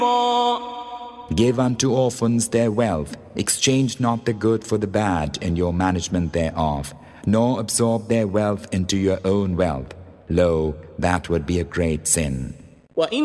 Give unto orphans their wealth, exchange not the good for the bad in your management thereof, nor absorb their wealth into your own wealth. Lo, that would be a great sin.